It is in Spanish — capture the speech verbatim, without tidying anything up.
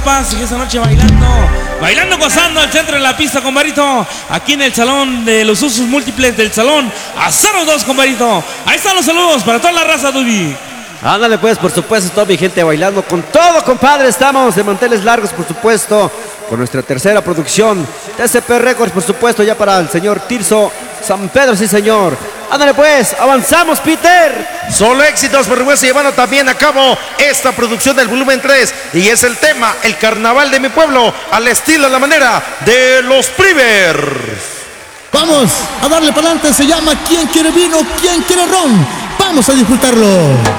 Paz y esta noche bailando, bailando, gozando al centro de la pista, compadrito. Aquí en el salón de los usos múltiples del salón a cero dos, compadrito. Ahí están los saludos para toda la raza, Dubi. Ándale pues, por supuesto, toda mi gente bailando con todo, compadre. Estamos de manteles largos, por supuesto, con nuestra tercera producción T C P Records, por supuesto, ya para el señor Tirso San Pedro, sí señor. Ándale pues, avanzamos, Peter. Solo éxitos, por supuesto, llevando también a cabo esta producción del volumen tres. Y es el tema, el carnaval de mi pueblo, al estilo, a la manera de los Privers. Vamos a darle para adelante, se llama ¿Quién quiere vino? ¿Quién quiere ron? Vamos a disfrutarlo.